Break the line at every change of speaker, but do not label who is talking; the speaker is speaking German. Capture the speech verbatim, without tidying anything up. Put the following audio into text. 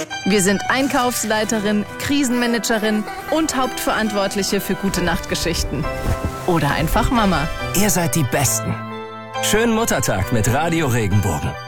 Wir sind Einkaufsleiterin, Krisenmanagerin und Hauptverantwortliche für gute Nachtgeschichten. Oder einfach Mama.
Ihr seid die Besten. Schönen Muttertag mit Radio Regenbogen.